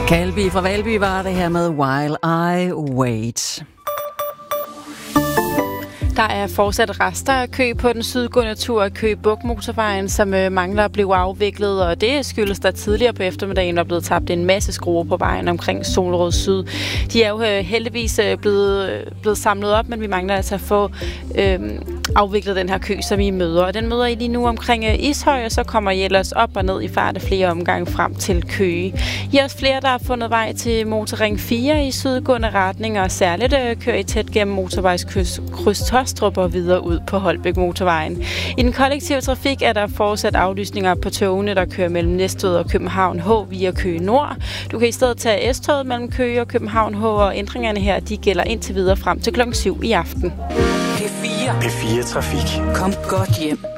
Kalby fra Valby var det her med While I Wait. Der er fortsat rester af kø på den sydgående tur af Køge Bugt motorvejen, som mangler at blive afviklet, og det skyldes der tidligere på eftermiddagen var blevet tabt en masse skruer på vejen omkring Solrød Syd. De er jo heldigvis blevet samlet op, men vi mangler altså at få afviklet den her kø, som I møder. Og den møder I lige nu omkring Ishøj, og så kommer I ellers op og ned i fart af flere omgange frem til Køge. I er også flere, der har fundet vej til Motorring 4 i sydgående retning, og særligt kører I tæt gennem motorvejskryds Tostrup og videre ud på Holbæk motorvejen. I den kollektive trafik er der fortsat aflysninger på togene, der kører mellem Næstved og København H via Køge Nord. Du kan i stedet tage S-toget mellem Køge og København H, og ændringerne her, de gælder indtil videre frem til klokken 7 i aften. P4 Trafik. Kom godt hjem.